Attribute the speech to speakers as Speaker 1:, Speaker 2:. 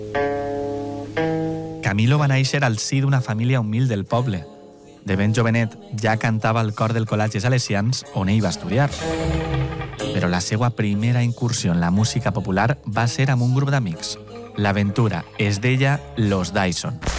Speaker 1: Camilo va néixer al si d'una família humil del poble. De ben jovenet ja cantava al cor del Col·legi Salesians, on ell va estudiar. Però la seva primera incursió en la música popular va ser amb un grup d'amics. L'aventura es deia Los Dyson.